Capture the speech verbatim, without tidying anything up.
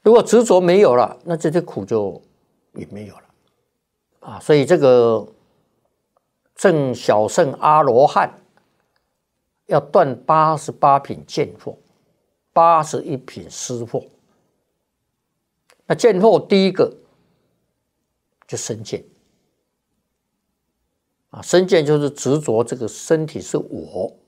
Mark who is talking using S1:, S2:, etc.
S1: 如果执着没有了，那这些苦就也没有了啊。所以这个证小乘阿罗汉要断八十八品见惑，八十一品思惑。那见惑第一个就身见啊，身见就是执着这个身体是我